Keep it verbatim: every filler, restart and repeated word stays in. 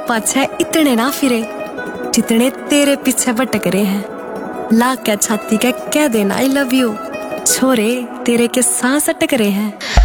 पाछे इतने ना फिरे जितने तेरे पीछे भटक रहे हैं। ला क्या छाती के कह देना आई लव यू, छोरे तेरे के सांस अटक रहे हैं।